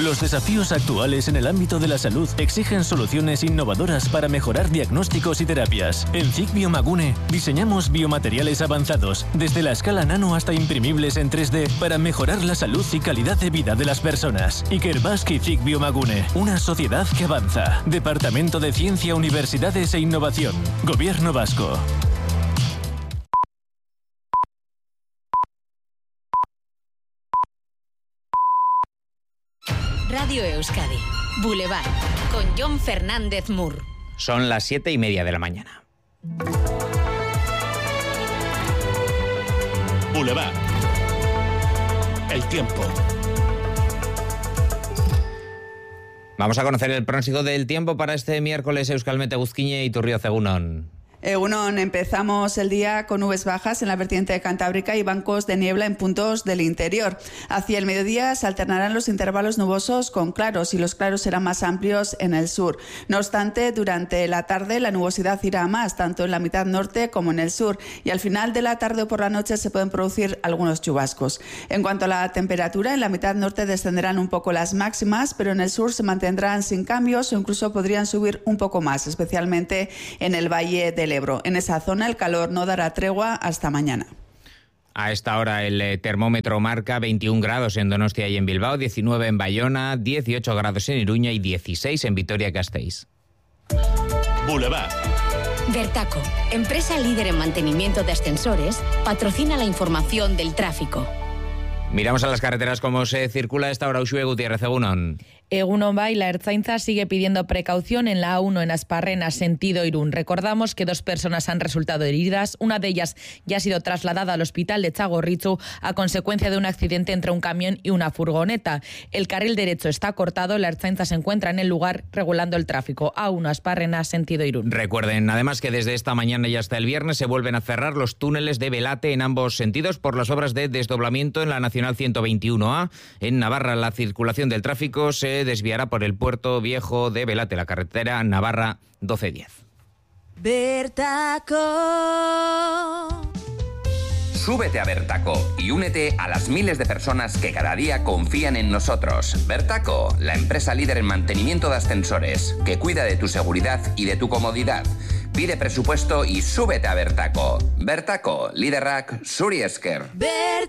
Los desafíos actuales en el ámbito de la salud exigen soluciones innovadoras para mejorar diagnósticos y terapias. En CIC Biomagune diseñamos biomateriales avanzados, desde la escala nano hasta imprimibles en 3D, para mejorar la salud y calidad de vida de las personas. Ikerbasque y CIC Biomagune, una sociedad que avanza. Departamento de Ciencia, Universidades e Innovación. Gobierno Vasco. Radio Euskadi, Boulevard, con Jon Fernández Mur. Son las 7:30 de la mañana. Boulevard. El tiempo. Vamos a conocer el pronóstico del tiempo para este miércoles. Euskalmet Eguzkiñe y Turrio Egunon. Egunon, empezamos el día con nubes bajas en la vertiente cantábrica y bancos de niebla en puntos del interior. Hacia el mediodía se alternarán los intervalos nubosos con claros y los claros serán más amplios en el sur. No obstante, durante la tarde la nubosidad irá a más, tanto en la mitad norte como en el sur, y al final de la tarde o por la noche se pueden producir algunos chubascos. En cuanto a la temperatura, en la mitad norte descenderán un poco las máximas, pero en el sur se mantendrán sin cambios o incluso podrían subir un poco más, especialmente en el valle del Ebro. En esa zona el calor no dará tregua hasta mañana. A esta hora el termómetro marca 21 grados en Donostia y en Bilbao, 19 en Bayona, 18 grados en Iruña y 16 en Vitoria-Gasteiz. Boulevard. Vertaco, empresa líder en mantenimiento de ascensores, patrocina la información del tráfico. Miramos a las carreteras cómo se circula a esta hora. Uxue Gutiérrez, Egunon. Egunon Bai, la Ertzaintza sigue pidiendo precaución en la A1 en Asparrena, sentido Irún. Recordamos que 2 personas han resultado heridas, una de ellas ya ha sido trasladada al hospital de Txagorritxu a consecuencia de un accidente entre un camión y una furgoneta. El carril derecho está cortado, la Ertzaintza se encuentra en el lugar regulando el tráfico. A1 Asparrena, sentido Irún. Recuerden además que desde esta mañana y hasta el viernes se vuelven a cerrar los túneles de Belate en ambos sentidos por las obras de desdoblamiento en la Nacional 121A. En Navarra la circulación del tráfico se desviará por el puerto viejo de Belate, la carretera Navarra 1210. Vertaco. Súbete a Vertaco y únete a las miles de personas que cada día confían en nosotros. Vertaco, la empresa líder en mantenimiento de ascensores, que cuida de tu seguridad y de tu comodidad. Pide presupuesto y súbete a Vertaco. Vertaco, liderrak zuri esker.